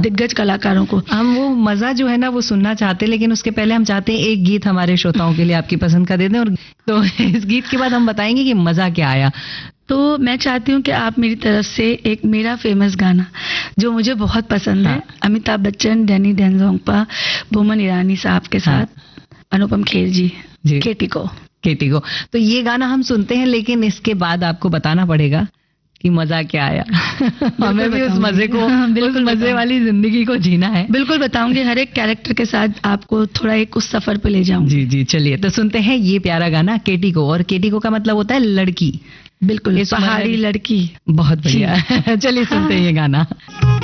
दिग्गज कलाकारों को। हम वो मजा जो है ना वो सुनना चाहते हैं, लेकिन उसके पहले हम चाहते हैं एक गीत हमारे श्रोताओं के लिए आपकी पसंद का दे दें, और तो इस गीत के बाद हम बताएंगे कि मजा क्या आया। तो मैं चाहती हूँ कि आप मेरी तरफ से एक मेरा फेमस गाना जो मुझे बहुत पसंद है, अमिताभ बच्चन, डैनी डेंजोंगपा, बोमन ईरानी साहब के साथ अनुपम खेर जी, केटी को। तो ये गाना हम सुनते हैं, लेकिन इसके बाद आपको बताना पड़ेगा कि मजा क्या आया। हमें भी उस मजे को, बिल्कुल मजे वाली जिंदगी को जीना है। बिल्कुल बताऊंगी, हर एक कैरेक्टर के साथ आपको थोड़ा एक उस सफर पे ले जाऊंगी। जी चलिए, तो सुनते हैं ये प्यारा गाना केटी को। और केटी को का मतलब होता है लड़की, बिल्कुल पहाड़ी लड़की। बहुत बढ़िया। चलिए सुनते हैं ये गाना।